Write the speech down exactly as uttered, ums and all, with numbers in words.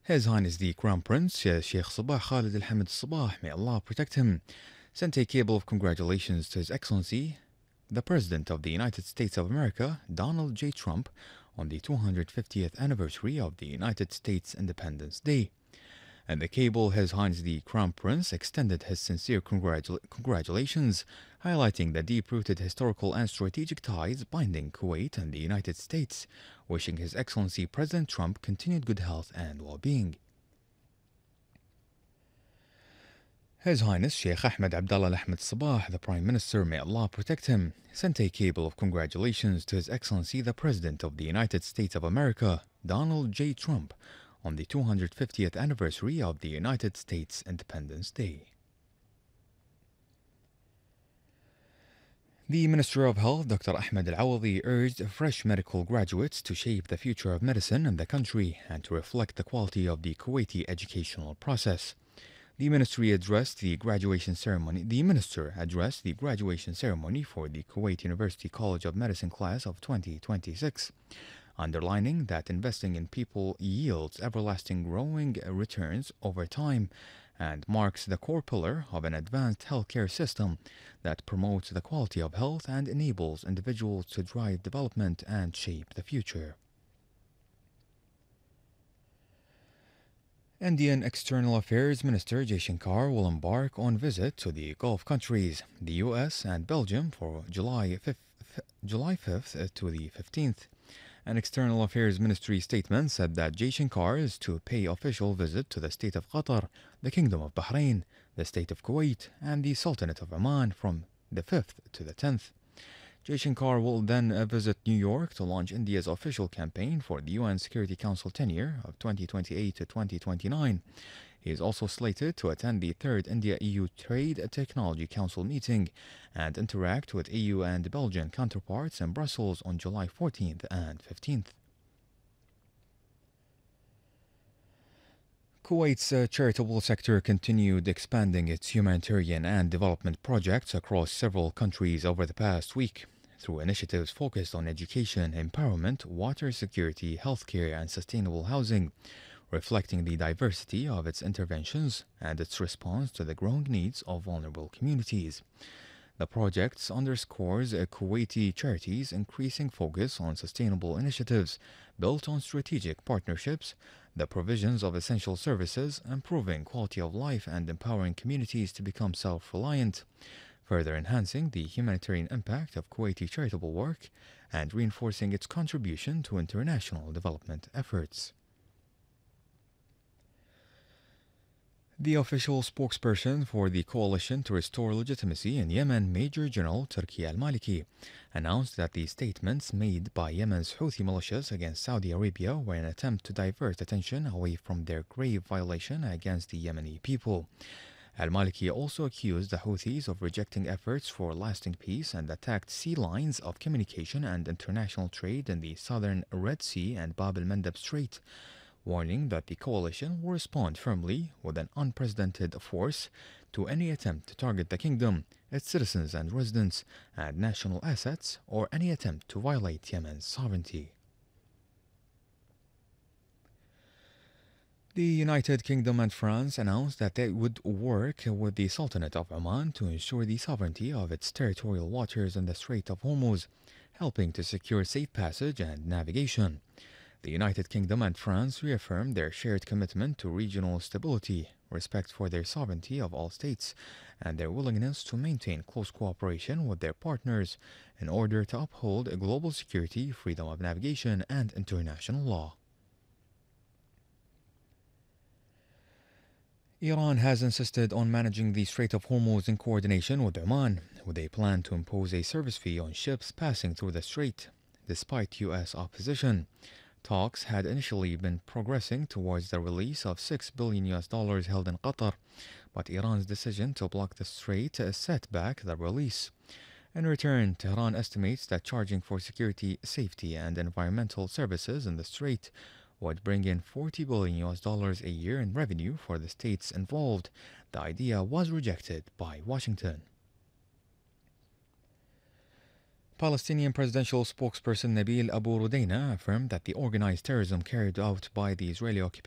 His Highness the Crown Prince, uh, Sheikh Sabah Khalid Al Hamid Sabah, may Allah protect him, sent a cable of congratulations to His Excellency, the President of the United States of America, Donald J. Trump, on the two hundred fiftieth anniversary of the United States Independence Day. And the cable, His Highness the Crown Prince extended his sincere congratul- congratulations, highlighting the deep-rooted historical and strategic ties binding Kuwait and the United States, wishing His Excellency President Trump continued good health and well-being. His Highness Sheikh Ahmed Abdullah Al Ahmed Sabah, the Prime Minister, may Allah protect him, sent a cable of congratulations to His Excellency the President of the United States of America, Donald J. Trump, on the two hundred fiftieth anniversary of the United States Independence Day. The Minister of Health, Doctor Ahmed Al-Awadi, urged fresh medical graduates to shape the future of medicine in the country and to reflect the quality of the Kuwaiti educational process. The ministry addressed the graduation ceremony. The minister addressed the graduation ceremony for the Kuwait University College of Medicine class of twenty twenty-six, underlining that investing in people yields everlasting growing returns over time and marks the core pillar of an advanced healthcare system that promotes the quality of health and enables individuals to drive development and shape the future. Indian External Affairs Minister Jaishankar will embark on visit to the Gulf countries, the U S and Belgium for July fifth, July fifth to the fifteenth. An External Affairs Ministry statement said that Jaishankar is to pay official visit to the State of Qatar, the Kingdom of Bahrain, the State of Kuwait, and the Sultanate of Oman from the fifth to the tenth. Jaishankar will then uh, visit New York to launch India's official campaign for the U N Security Council tenure of twenty twenty-eight to twenty twenty-nine. He is also slated to attend the third India-E U Trade Technology Council meeting and interact with E U and Belgian counterparts in Brussels on July fourteenth and fifteenth. Kuwait's uh, charitable sector continued expanding its humanitarian and development projects across several countries over the past week, through initiatives focused on education, empowerment, water security, healthcare, and sustainable housing, reflecting the diversity of its interventions and its response to the growing needs of vulnerable communities. The projects underscores uh, Kuwaiti charities' increasing focus on sustainable initiatives built on strategic partnerships, the provisions of essential services, improving quality of life and empowering communities to become self-reliant, further enhancing the humanitarian impact of Kuwaiti charitable work and reinforcing its contribution to international development efforts. The official spokesperson for the Coalition to Restore Legitimacy in Yemen, Major General Turki al-Maliki, announced that the statements made by Yemen's Houthi militias against Saudi Arabia were an attempt to divert attention away from their grave violation against the Yemeni people. Al-Maliki also accused the Houthis of rejecting efforts for lasting peace and attacked sea lines of communication and international trade in the southern Red Sea and Bab el-Mandeb Strait, warning that the coalition will respond firmly with an unprecedented force to any attempt to target the kingdom, its citizens and residents, and national assets, or any attempt to violate Yemen's sovereignty. The United Kingdom and France announced that they would work with the Sultanate of Oman to ensure the sovereignty of its territorial waters in the Strait of Hormuz, helping to secure safe passage and navigation. The United Kingdom and France reaffirmed their shared commitment to regional stability, respect for their sovereignty of all states, and their willingness to maintain close cooperation with their partners in order to uphold global security, freedom of navigation, and international law. Iran has insisted on managing the Strait of Hormuz in coordination with Oman, with a plan to impose a service fee on ships passing through the strait, despite U S opposition. Talks had initially been progressing towards the release of six billion U S dollars held in Qatar, but Iran's decision to block the strait set back the release. In return, Tehran estimates that charging for security, safety, and environmental services in the strait would bring in forty billion U S dollars a year in revenue for the states involved. The idea was rejected by Washington. Palestinian presidential spokesperson Nabil Abu Rudaina affirmed that the organized terrorism carried out by the Israeli occupation